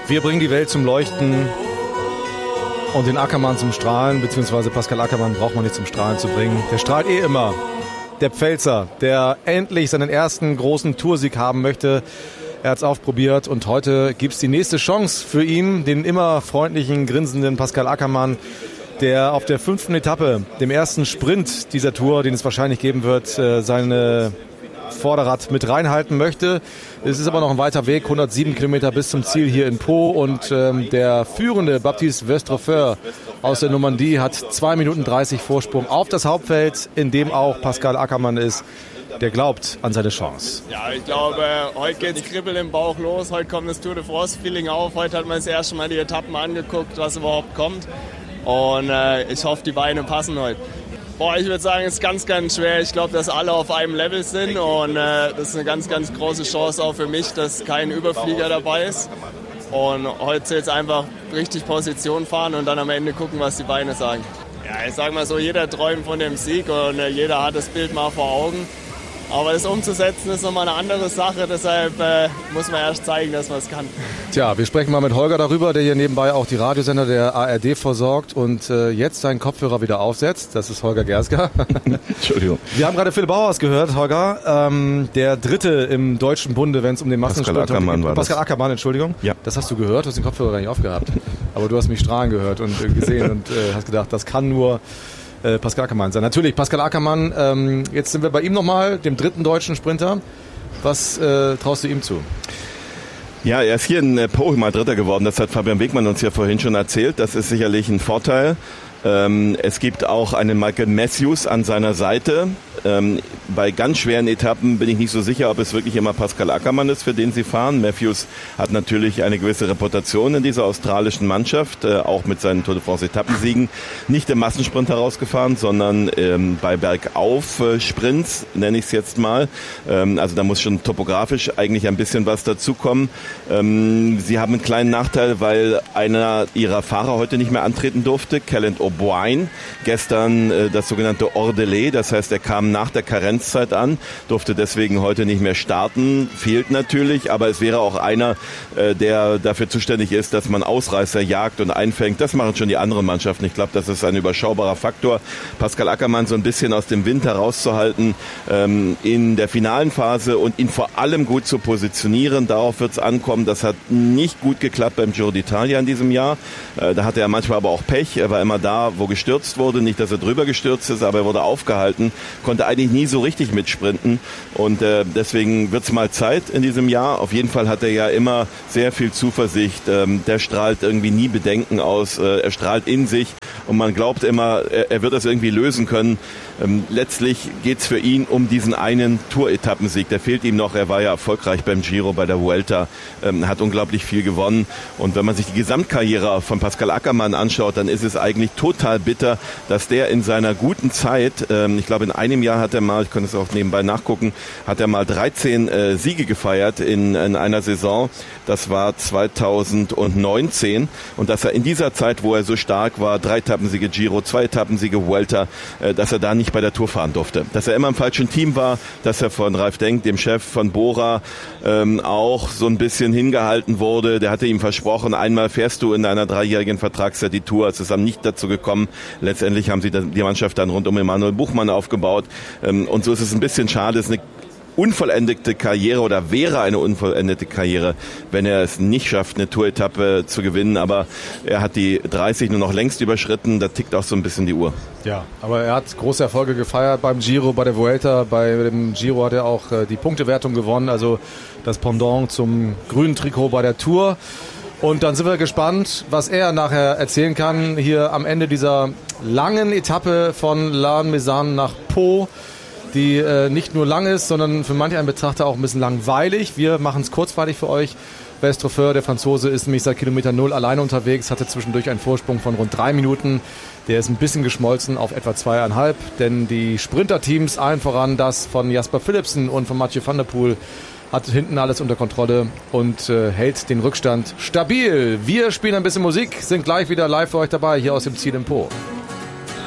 Wir bringen die Welt zum Leuchten und den Ackermann zum Strahlen, beziehungsweise Pascal Ackermann braucht man nicht zum Strahlen zu bringen. Der strahlt immer. Der Pfälzer, der endlich seinen ersten großen Toursieg haben möchte. Er hat es aufprobiert und heute gibt es die nächste Chance für ihn, den immer freundlichen, grinsenden Pascal Ackermann, der auf der 5. Etappe, dem ersten Sprint dieser Tour, den es wahrscheinlich geben wird, seine Vorderrad mit reinhalten möchte. Es ist aber noch ein weiter Weg, 107 Kilometer bis zum Ziel hier in Pau und der führende Baptiste Westrefeur aus der Normandie hat 2 Minuten 30 Vorsprung auf das Hauptfeld, in dem auch Pascal Ackermann ist, der glaubt an seine Chance. Ja, ich glaube, heute geht es Kribbeln im Bauch los, heute kommt das Tour de France-Feeling auf, heute hat man das erste Mal die Etappen angeguckt, was überhaupt kommt und ich hoffe, die Beine passen heute. Ich würde sagen, es ist ganz, ganz schwer. Ich glaube, dass alle auf einem Level sind und das ist eine ganz, ganz große Chance auch für mich, dass kein Überflieger dabei ist. Und heute zählt es einfach richtig Position fahren und dann am Ende gucken, was die Beine sagen. Ja, ich sage mal so, jeder träumt von dem Sieg und jeder hat das Bild mal vor Augen. Aber das umzusetzen ist nochmal eine andere Sache, deshalb muss man erst zeigen, dass man es kann. Tja, wir sprechen mal mit Holger darüber, der hier nebenbei auch die Radiosender der ARD versorgt und jetzt seinen Kopfhörer wieder aufsetzt. Das ist Holger Gerska. Entschuldigung. Wir haben gerade Philipp Bauers gehört, Holger, der Dritte im Deutschen Bunde, wenn es um den Massensprint geht. Pascal Ackermann, Entschuldigung. Ja. Das hast du gehört, du hast den Kopfhörer gar nicht aufgehabt. Aber du hast mich strahlen gehört und gesehen und hast gedacht, das kann nur Pascal Ackermann sein. Natürlich, Pascal Ackermann, jetzt sind wir bei ihm nochmal, dem dritten deutschen Sprinter. Was traust du ihm zu? Ja, er ist hier in Pau mal Dritter geworden, das hat Fabian Wegmann uns ja vorhin schon erzählt. Das ist sicherlich ein Vorteil. Es gibt auch einen Michael Matthews an seiner Seite. Bei ganz schweren Etappen bin ich nicht so sicher, ob es wirklich immer Pascal Ackermann ist, für den sie fahren. Matthews hat natürlich eine gewisse Reputation in dieser australischen Mannschaft, auch mit seinen Tour de France Etappensiegen. Nicht im Massensprint herausgefahren, sondern bei Bergauf-Sprints, nenne ich es jetzt mal. Also da muss schon topografisch eigentlich ein bisschen was dazukommen. Sie haben einen kleinen Nachteil, weil einer ihrer Fahrer heute nicht mehr antreten durfte, Callan O'Brien. Gestern das sogenannte Ordelais, das heißt, er kam nach der Karenzzeit an, durfte deswegen heute nicht mehr starten, fehlt natürlich, aber es wäre auch einer, der dafür zuständig ist, dass man Ausreißer jagt und einfängt. Das machen schon die anderen Mannschaften. Ich glaube, das ist ein überschaubarer Faktor. Pascal Ackermann so ein bisschen aus dem Wind herauszuhalten in der finalen Phase und ihn vor allem gut zu positionieren. Darauf wird es ankommen. Das hat nicht gut geklappt beim Giro d'Italia in diesem Jahr. Da hatte er manchmal aber auch Pech. Er war immer da, wo gestürzt wurde. Nicht, dass er drüber gestürzt ist, aber er wurde aufgehalten. Konnte eigentlich nie so richtig mitsprinten und deswegen wird es mal Zeit in diesem Jahr. Auf jeden Fall hat er ja immer sehr viel Zuversicht. Der strahlt irgendwie nie Bedenken aus. Er strahlt in sich und man glaubt immer, er wird das irgendwie lösen können. Letztlich geht es für ihn um diesen einen Tour-Etappensieg. Der fehlt ihm noch. Er war ja erfolgreich beim Giro, bei der Vuelta, hat unglaublich viel gewonnen. Und wenn man sich die Gesamtkarriere von Pascal Ackermann anschaut, dann ist es eigentlich total bitter, dass der in seiner guten Zeit, ich glaube in einem Jahr hat er mal, ich kann es auch nebenbei nachgucken, hat er mal 13 Siege gefeiert in einer Saison. Das war 2019. Und dass er in dieser Zeit, wo er so stark war, 3 Etappensiege Giro, 2 Etappensiege Vuelta, dass er da nicht bei der Tour fahren durfte. Dass er immer im falschen Team war, dass er von Ralf Denk, dem Chef von Bora, auch so ein bisschen hingehalten wurde. Der hatte ihm versprochen, einmal fährst du in einer 3-jährigen Vertragszeit die Tour. Es ist dann nicht dazu gekommen. Letztendlich haben sie die Mannschaft dann rund um Emanuel Buchmann aufgebaut. Und so ist es ein bisschen schade. Es ist eine unvollendete Karriere oder wäre eine unvollendete Karriere, wenn er es nicht schafft, eine Tour-Etappe zu gewinnen. Aber er hat die 30 nur noch längst überschritten. Da tickt auch so ein bisschen die Uhr. Ja, aber er hat große Erfolge gefeiert beim Giro, bei der Vuelta. Bei dem Giro hat er auch die Punktewertung gewonnen, also das Pendant zum grünen Trikot bei der Tour. Und dann sind wir gespannt, was er nachher erzählen kann, hier am Ende dieser langen Etappe von Lannemezan nach Pau, die nicht nur lang ist, sondern für manch einen Betrachter auch ein bisschen langweilig. Wir machen es kurzweilig für euch. Westrefeur, der Franzose, ist nämlich seit Kilometer 0 alleine unterwegs, hatte zwischendurch einen Vorsprung von rund 3 Minuten. Der ist ein bisschen geschmolzen auf etwa 2,5, denn die Sprinterteams, allen voran das von Jasper Philipsen und von Mathieu van der Poel, hat hinten alles unter Kontrolle und hält den Rückstand stabil. Wir spielen ein bisschen Musik, sind gleich wieder live für euch dabei, hier aus dem Ziel in Pau.